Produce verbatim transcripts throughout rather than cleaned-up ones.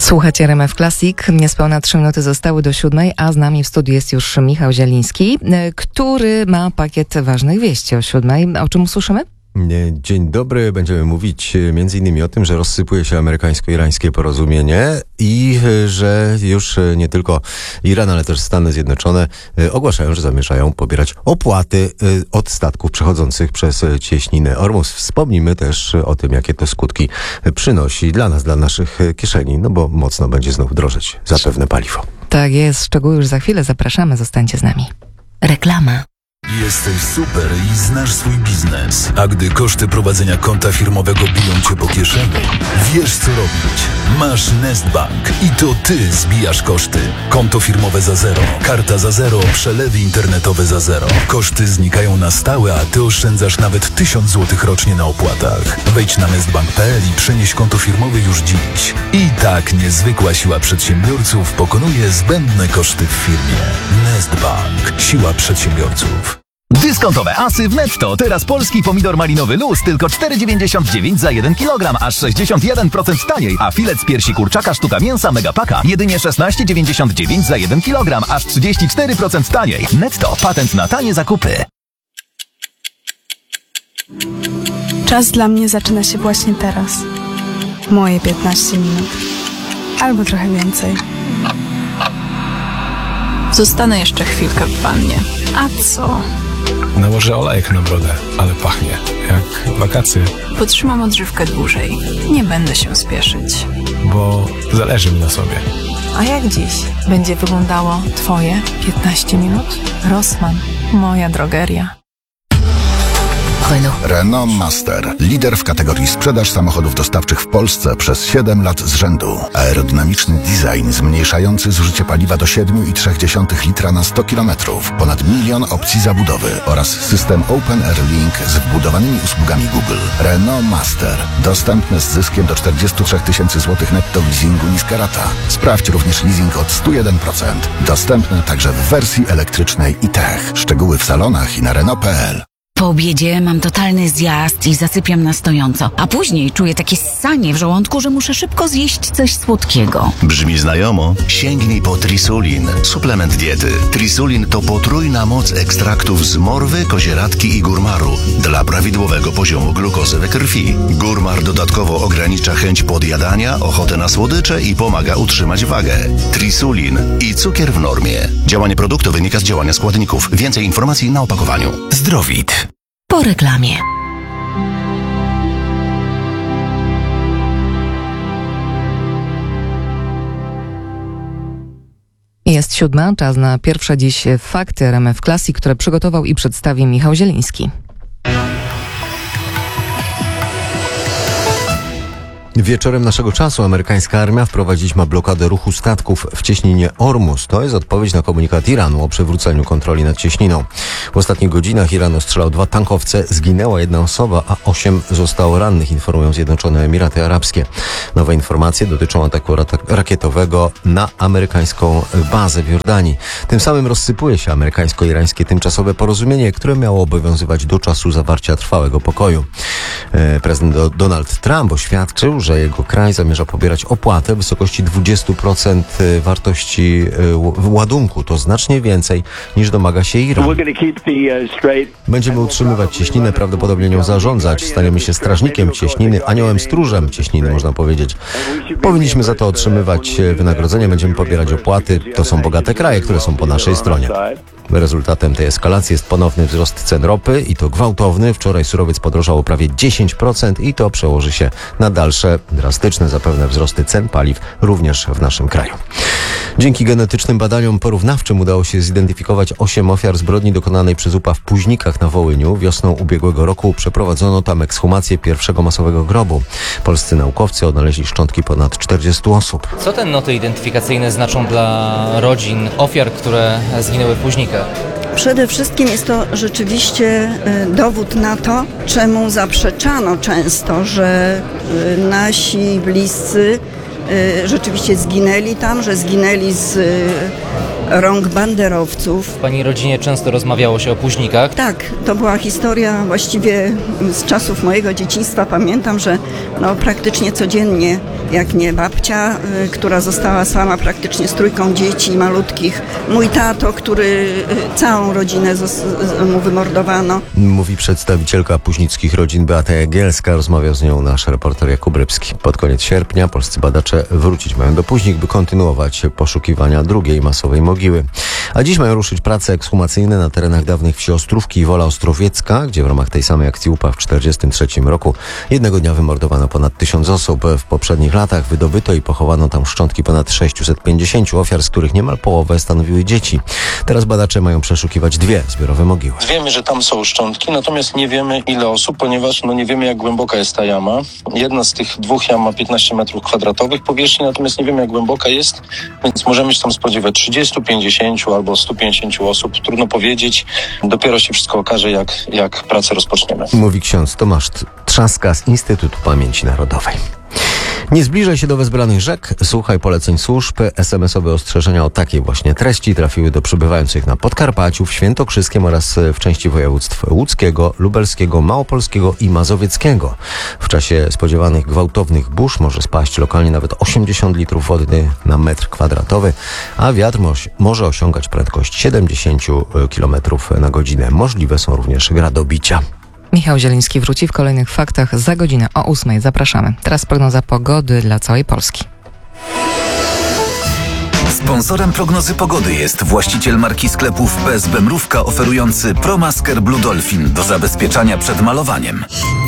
Słuchacie R M F Classic. Niespełna trzy minuty zostały do siódmej, a z nami w studiu jest już Michał Zieliński, który ma pakiet ważnych wieści o siódmej. O czym usłyszymy? Dzień dobry. Będziemy mówić między innymi o tym, że rozsypuje się amerykańsko-irańskie porozumienie i że już nie tylko Iran, ale też Stany Zjednoczone ogłaszają, że zamierzają pobierać opłaty od statków przechodzących przez cieśninę Ormus. Wspomnimy też o tym, jakie to skutki przynosi dla nas, dla naszych kieszeni, no bo mocno będzie znów drożeć zapewne paliwo. Tak jest. Szczegóły już za chwilę. Zapraszamy. Zostańcie z nami. Reklama. Jesteś super i znasz swój biznes, a gdy koszty prowadzenia konta firmowego biją cię po kieszeni, wiesz co robić. Masz Nestbank i to ty zbijasz koszty. Konto firmowe za zero, karta za zero, przelewy internetowe za zero. Koszty znikają na stałe, a ty oszczędzasz nawet tysiąc złotych rocznie na opłatach. Wejdź na nestbank kropka p l i przenieś konto firmowe już dziś. I tak niezwykła siła przedsiębiorców pokonuje zbędne koszty w firmie. Nestbank. Siła przedsiębiorców. Dyskontowe asy w Netto. Teraz polski pomidor malinowy luz tylko cztery dziewięćdziesiąt dziewięć za jeden kilogram, aż sześćdziesiąt jeden procent taniej. A filet z piersi kurczaka sztuka mięsa Megapaka jedynie szesnaście dziewięćdziesiąt dziewięć za jeden kilogram, aż trzydzieści cztery procent taniej. Netto. Patent na tanie zakupy. Czas dla mnie zaczyna się właśnie teraz. Moje piętnaście minut. Albo trochę więcej. Zostanę jeszcze chwilkę w wannie. A co? Nałożę olejek na brodę, ale pachnie jak wakacje. Potrzymam odżywkę dłużej. Nie będę się spieszyć. Bo zależy mi na sobie. A jak dziś będzie wyglądało twoje piętnaście minut? Rossmann, moja drogeria. Renault. Renault Master. Lider w kategorii sprzedaż samochodów dostawczych w Polsce przez siedem lat z rzędu. Aerodynamiczny design zmniejszający zużycie paliwa do siedem przecinek trzy litra na sto kilometrów. Ponad milion opcji zabudowy oraz system Open Air Link z wbudowanymi usługami Google. Renault Master. Dostępny z zyskiem do czterdzieści trzy tysięcy złotych netto w leasingu niska rata. Sprawdź również leasing od sto jeden procent. Dostępny także w wersji elektrycznej i tech. Szczegóły w salonach i na Renault kropka p l. Po obiedzie mam totalny zjazd i zasypiam na stojąco, a później czuję takie ssanie w żołądku, że muszę szybko zjeść coś słodkiego. Brzmi znajomo? Sięgnij po Trisulin, suplement diety. Trisulin to potrójna moc ekstraktów z morwy, kozieradki i górmaru dla prawidłowego poziomu glukozy we krwi. Górmar dodatkowo ogranicza chęć podjadania, ochotę na słodycze i pomaga utrzymać wagę. Trisulin i cukier w normie. Działanie produktu wynika z działania składników. Więcej informacji na opakowaniu. Zdrowit. Po reklamie. Jest siódma, czas na pierwsze dziś fakty R M F Classic, które przygotował i przedstawi Michał Zieliński. Wieczorem naszego czasu amerykańska armia wprowadzić ma blokadę ruchu statków w cieśninie Ormus. To jest odpowiedź na komunikat Iranu o przywróceniu kontroli nad cieśniną. W ostatnich godzinach Iran ostrzelał dwa tankowce, zginęła jedna osoba, a osiem zostało rannych, informują Zjednoczone Emiraty Arabskie. Nowe informacje dotyczą ataku rakietowego na amerykańską bazę w Jordanii. Tym samym rozsypuje się amerykańsko-irańskie tymczasowe porozumienie, które miało obowiązywać do czasu zawarcia trwałego pokoju. Prezydent Donald Trump oświadczył, że jego kraj zamierza pobierać opłatę w wysokości dwadzieścia procent wartości ładunku. To znacznie więcej niż domaga się Iran. Będziemy utrzymywać cieśninę, prawdopodobnie nią zarządzać. Staniemy się strażnikiem cieśniny, aniołem stróżem cieśniny, można powiedzieć. Powinniśmy za to otrzymywać wynagrodzenie, będziemy pobierać opłaty. To są bogate kraje, które są po naszej stronie. Rezultatem tej eskalacji jest ponowny wzrost cen ropy i to gwałtowny. Wczoraj surowiec podrożał o prawie dziesięć procent i to przełoży się na dalsze, drastyczne zapewne wzrosty cen paliw również w naszym kraju. Dzięki genetycznym badaniom porównawczym udało się zidentyfikować osiem ofiar zbrodni dokonanej przez U P A w Puźnikach na Wołyniu. Wiosną ubiegłego roku przeprowadzono tam ekshumację pierwszego masowego grobu. Polscy naukowcy odnaleźli szczątki ponad czterdziestu osób. Co te noty identyfikacyjne znaczą dla rodzin ofiar, które zginęły w Puźnikach? Przede wszystkim jest to rzeczywiście dowód na to, czemu zaprzeczano często, że nasi bliscy rzeczywiście zginęli tam, że zginęli z rąk banderowców. W pani rodzinie często rozmawiało się o późnikach. Tak, to była historia właściwie z czasów mojego dzieciństwa. Pamiętam, że no, praktycznie codziennie, jak nie babcia, y, która została sama praktycznie z trójką dzieci malutkich, mój tato, który y, całą rodzinę zos- z- mu wymordowano. Mówi przedstawicielka późnickich rodzin Beata Jagielska. Rozmawiał z nią nasz reporter Jakub Rybski. Pod koniec sierpnia polscy badacze wrócić mają do Późnik, by kontynuować poszukiwania drugiej masowej mogiły. A dziś mają ruszyć prace ekshumacyjne na terenach dawnych wsi Ostrówki i Wola Ostrowiecka, gdzie w ramach tej samej akcji U P A w tysiąc dziewięćset czterdziestym trzecim roku jednego dnia wymordowano ponad tysiąc osób. W poprzednich latach wydobyto i pochowano tam szczątki ponad sześćset pięćdziesięciu ofiar, z których niemal połowę stanowiły dzieci. Teraz badacze mają przeszukiwać dwie zbiorowe mogiły. Wiemy, że tam są szczątki, natomiast nie wiemy ile osób, ponieważ no nie wiemy jak głęboka jest ta jama. Jedna z tych dwóch jam ma piętnaście metrów kwadratowych powierzchni, natomiast nie wiemy jak głęboka jest, więc możemy się tam spodziewać trzydziestu, pięćdziesięciu albo stu pięćdziesięciu osób. Trudno powiedzieć. Dopiero się wszystko okaże, jak, jak pracę rozpoczniemy. Mówi ksiądz Tomasz Trzaska z Instytutu Pamięci Narodowej. Nie zbliżaj się do wezbranych rzek, słuchaj poleceń służb. es em esowe ostrzeżenia o takiej właśnie treści trafiły do przybywających na Podkarpaciu, w Świętokrzyskiem oraz w części województw łódzkiego, lubelskiego, małopolskiego i mazowieckiego. W czasie spodziewanych gwałtownych burz może spaść lokalnie nawet osiemdziesiąt litrów wody na metr kwadratowy, a wiatr moś, może osiągać prędkość siedemdziesiąt kilometrów na godzinę. Możliwe są również gradobicia. Michał Zieliński wróci w kolejnych faktach za godzinę o ósmej. Zapraszamy. Teraz prognoza pogody dla całej Polski. Sponsorem prognozy pogody jest właściciel marki sklepów P S B Mrówka oferujący ProMasker Blue Dolphin do zabezpieczania przed malowaniem.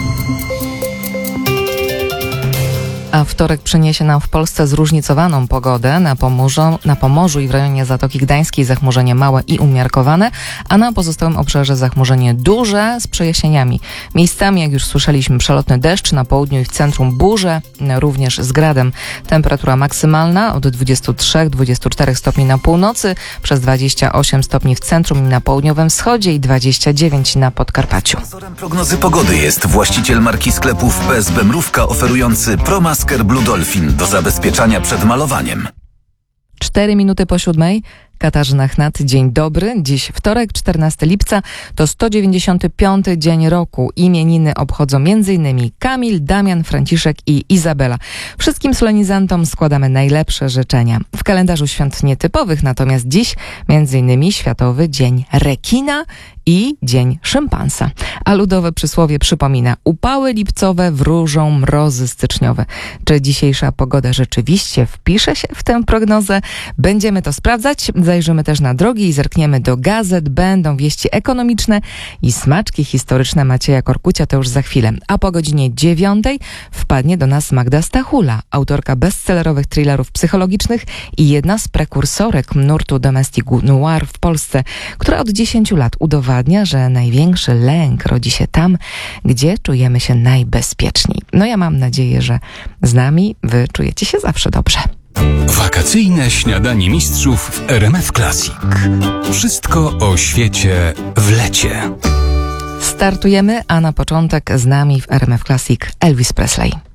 A wtorek przyniesie nam w Polsce zróżnicowaną pogodę. Na Pomorzu, na Pomorzu i w rejonie Zatoki Gdańskiej zachmurzenie małe i umiarkowane, a na pozostałym obszarze zachmurzenie duże z przejaśnieniami. Miejscami, jak już słyszeliśmy, przelotny deszcz, na południu i w centrum burze, również z gradem. Temperatura maksymalna od dwudziestu trzech do dwudziestu czterech stopni na północy, przez dwadzieścia osiem stopni w centrum i na południowym wschodzie i dwadzieścia dziewięć na Podkarpaciu. Sponsorem prognozy pogody jest właściciel marki sklepów P S B Mrówka oferujący ProMasker Blue Dolphin do zabezpieczania przed malowaniem. Cztery minuty po siódmej. Katarzyna Chnat, dzień dobry. Dziś wtorek, czternastego lipca, to sto dziewięćdziesiąty piąty dzień roku. Imieniny obchodzą m.in. Kamil, Damian, Franciszek i Izabela. Wszystkim solenizantom składamy najlepsze życzenia. W kalendarzu świąt nietypowych natomiast dziś m.in. Światowy Dzień Rekina i Dzień Szympansa. A ludowe przysłowie przypomina: upały lipcowe wróżą mrozy styczniowe. Czy dzisiejsza pogoda rzeczywiście wpisze się w tę prognozę? Będziemy to sprawdzać. Zajrzymy też na drogi i zerkniemy do gazet. Będą wieści ekonomiczne i smaczki historyczne Macieja Korkucia, to już za chwilę. A po godzinie dziewiątej wpadnie do nas Magda Stachula, autorka bestsellerowych thrillerów psychologicznych i jedna z prekursorek nurtu domestic noir w Polsce, która od dziesięciu lat udowadnia, że największy lęk rodzi się tam, gdzie czujemy się najbezpieczniej. No ja mam nadzieję, że z nami wy czujecie się zawsze dobrze. Wakacyjne śniadanie mistrzów w R M F Classic. Wszystko o świecie w lecie. Startujemy, a na początek z nami w R M F Classic Elvis Presley.